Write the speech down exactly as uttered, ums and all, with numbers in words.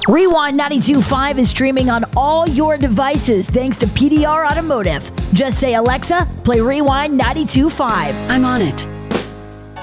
Rewind ninety-two point five is streaming on all your devices thanks to P D R Automotive. Just say, Alexa, play Rewind ninety-two point five. I'm on it.